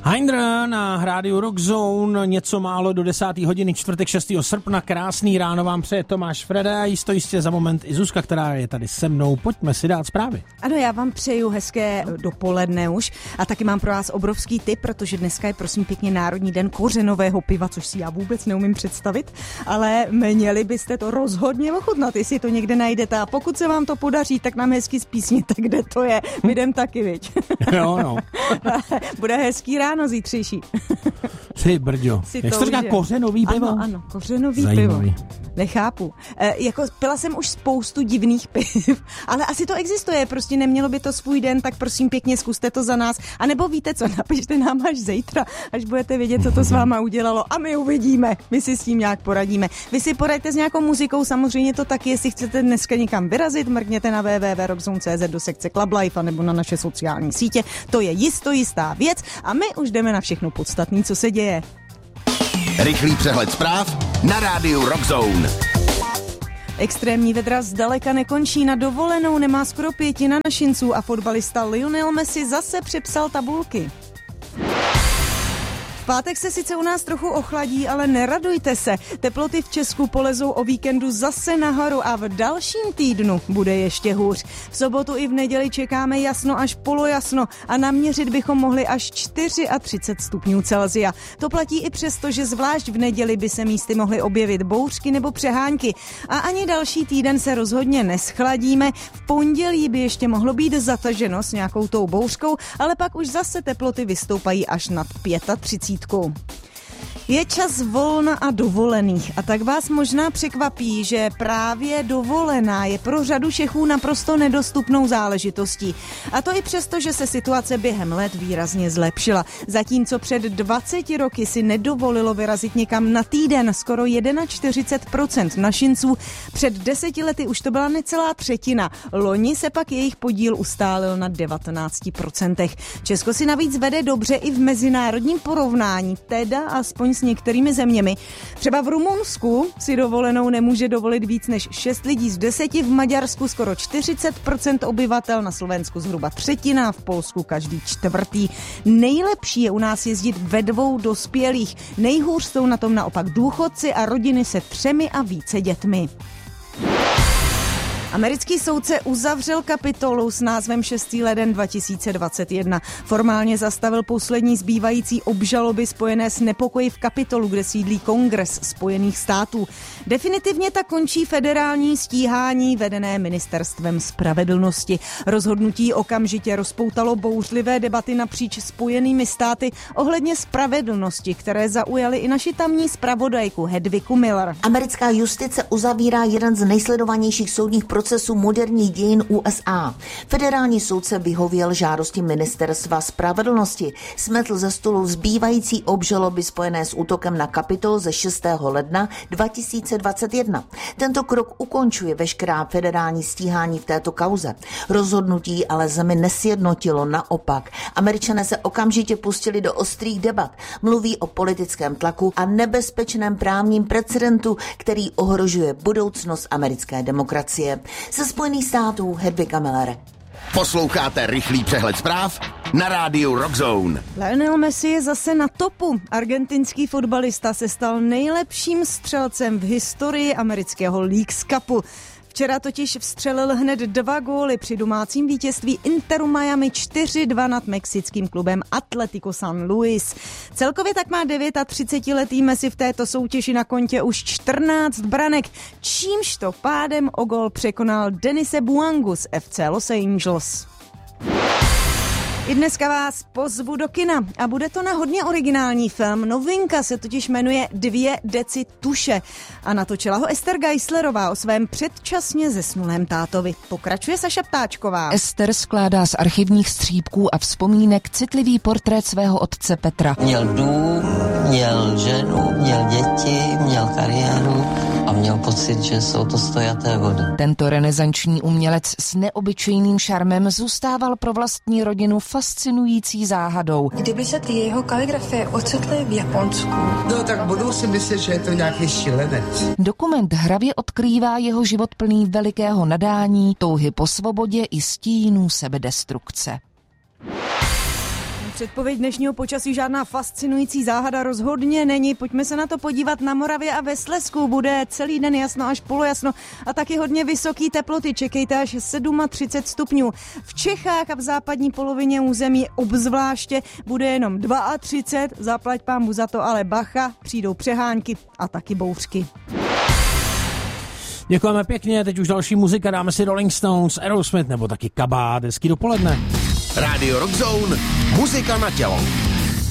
Heindr na rádiu Rock Zone, něco málo do 10. hodiny, čtvrtek 6. srpna, krásný ráno vám přeje Tomáš Freda a jistě za moment i Zuzka, která je tady se mnou. Pojďme si dát zprávy. Ano, já vám přeju hezké dopoledne už a taky mám pro vás obrovský tip, protože dneska je prosím pěkně Národní den kořenového piva, což si já vůbec neumím představit, ale měli byste to rozhodně ochutnat, jestli to někde najdete a pokud se vám to podaří, tak nám hezky spísněte, kde to je. My jdem taky, viď? Jo, no. Bude hezký ráno zítřejší. Ty brďo, jak se to říká, kořenový pivo? Ano, kořenový Zajímavý. pivo. Nechápu. Pila jsem už spoustu divných piv, ale asi to existuje, prostě nemělo by to svůj den, tak prosím pěkně zkuste to za nás. A nebo víte co, napište nám až zítra, až budete vědět, co to s váma udělalo a my uvidíme, my si s tím nějak poradíme. Vy si poraďte s nějakou muzikou, samozřejmě to taky, jestli chcete dneska někam vyrazit, mrkněte na www.rockzone.cz do sekce Club Life a nebo na naše sociální sítě, to je jistá věc a my už jdeme na všechno podstatné, co se děje. Rychlý přehled zpráv na rádiu Rock Zone. Extrémní vedra zdaleka nekončí, na dovolenou nemá skoro 1/5 našinců a fotbalista Lionel Messi zase přepsal tabulky. V pátek se sice u nás trochu ochladí, ale neradujte se. Teploty v Česku polezou o víkendu zase nahoru a v dalším týdnu bude ještě hůř. V sobotu i v neděli čekáme jasno až polojasno a naměřit bychom mohli až 34 stupňů Celsia. To platí i přesto, že zvlášť v neděli by se místy mohly objevit bouřky nebo přehánky. A ani další týden se rozhodně neschladíme. V pondělí by ještě mohlo být zataženo s nějakou tou bouřkou, ale pak už zase teploty vystoupají až nad 35. Je čas volna a dovolených a tak vás možná překvapí, že právě dovolená je pro řadu Čechů naprosto nedostupnou záležitostí. A to i přesto, že se situace během let výrazně zlepšila. Zatímco před 20 roky si nedovolilo vyrazit někam na týden skoro 41% našinců, před 10 lety už to byla necelá třetina. Loni se pak jejich podíl ustálil na 19%. Česko si navíc vede dobře i v mezinárodním porovnání, teda aspoň s některými zeměmi. Třeba v Rumunsku si dovolenou nemůže dovolit víc než 6 lidí z 10, v Maďarsku skoro 40% obyvatel, na Slovensku zhruba třetina, v Polsku každý čtvrtý. Nejlepší je u nás jezdit ve 2 dospělých. Nejhůř jsou na tom naopak důchodci a rodiny se 3 a více dětmi. Americký soudce uzavřel kapitolu s názvem 6. leden 2021. Formálně zastavil poslední zbývající obžaloby spojené s nepokoji v Kapitolu, kde sídlí Kongres Spojených států. Definitivně tak končí federální stíhání vedené Ministerstvem spravedlnosti. Rozhodnutí okamžitě rozpoutalo bouřlivé debaty napříč Spojenými státy ohledně spravedlnosti, které zaujaly i naši tamní zpravodajku Hedvigu Miller. Americká justice uzavírá jeden z nejsledovanějších soudních procesu moderních dějin USA. Federální soudce vyhověl žádosti Ministerstva spravedlnosti. Smetl ze stolu zbývající obžaloby spojené s útokem na Kapitol ze 6. ledna 2021. Tento krok ukončuje veškerá federální stíhání v této kauze. Rozhodnutí ale zemi nesjednotilo, naopak. Američané se okamžitě pustili do ostrých debat. Mluví o politickém tlaku a nebezpečném právním precedentu, který ohrožuje budoucnost americké demokracie. Ze Spojených států Hedviga Miller. Posloucháte rychlý přehled zpráv na rádiu Rock Zone. Lionel Messi je zase na topu. Argentinský fotbalista se stal nejlepším střelcem v historii amerického Leagues Cupu. Včera totiž vstřelil hned 2 góly při domácím vítězství Interu Miami 4-2 nad mexickým klubem Atlético San Luis. Celkově tak má 39letý Messi v této soutěži na kontě už 14 branek, čímž to pádem o gól překonal Denise Buangu z FC Los Angeles. I dneska vás pozvu do kina a bude to na hodně originální film. Novinka se totiž jmenuje 2 deci tuše a natočila ho Ester Geislerová o svém předčasně zesnulém tátovi. Pokračuje Saša Ptáčková. Ester skládá z archivních střípků a vzpomínek citlivý portrét svého otce Petra. Měl dům, měl ženu, měl děti, měl kariéru a měl pocit, že jsou to stojaté vody. Tento renesanční umělec s neobyčejným šarmem zůstával pro vlastní rodinu fascinující záhadou. Kdyby se ty jeho kaligrafie ocitly v Japonsku. No tak budou si myslet, že je to nějaký šílenec. Dokument hravě odkrývá jeho život plný velikého nadání, touhy po svobodě i stínů sebedestrukce. Předpověď dnešního počasí žádná fascinující záhada rozhodně není. Pojďme se na to podívat. Na Moravě a ve Slezsku bude celý den jasno až polojasno a taky hodně vysoký teploty. Čekejte až 37 stupňů. V Čechách a v západní polovině území obzvláště bude jenom 32. Zaplať pánbu za to, ale bacha, přijdou přehánky a taky bouřky. Děkujeme pěkně, teď už další muzika, dáme si Rolling Stones, Aerosmith nebo taky Kabát. Hezký dopoledne. Radio Rock Zone, muzika na tělo.